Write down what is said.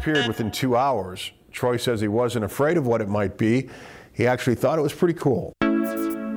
disappeared within 2 hours. Troy says he wasn't afraid of what it might be. He actually thought it was pretty cool.